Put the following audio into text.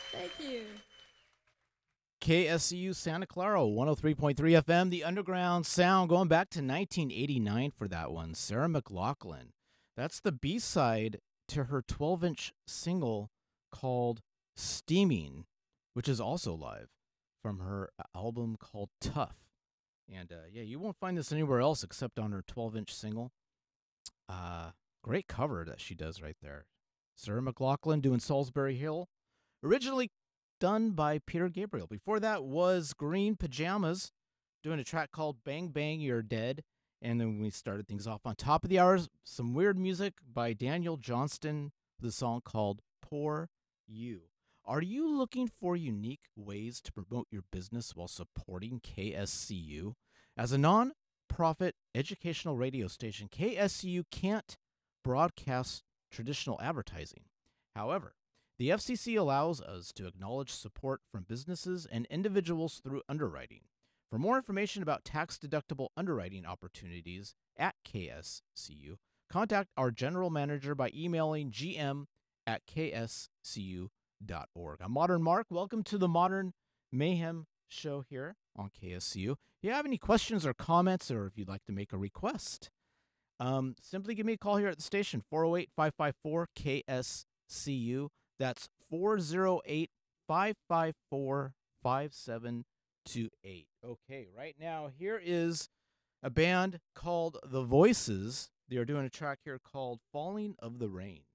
Thank you. KSCU Santa Clara, 103.3 FM, the underground sound, going back to 1989 for that one. Sarah McLachlan. That's the B side to her 12-inch single called Steaming, which is also live from her album called Tough. And yeah, you won't find this anywhere else except on her 12-inch single. Uh, Great cover that she does right there. Sarah McLachlan doing Salisbury Hill, originally done by Peter Gabriel. Before that was Green Pajamas doing a track called Bang Bang You're Dead. And then we started things off on top of the hours, some weird music by Daniel Johnston with a song called Poor You. Are you looking for unique ways to promote your business while supporting KSCU? As a non-profit educational radio station, KSCU can't broadcast traditional advertising. However, the FCC allows us to acknowledge support from businesses and individuals through underwriting. For more information about tax-deductible underwriting opportunities at KSCU, contact our general manager by emailing gm@kscu.org. I'm Modern Mark. Welcome to the Modern Mayhem Show here on KSCU. If you have any questions or comments, or if you'd like to make a request, simply give me a call here at the station, 408-554-KSCU. That's 408-554-5728. Okay, right now, here is a band called The Voices. They are doing a track here called Falling of the Rain.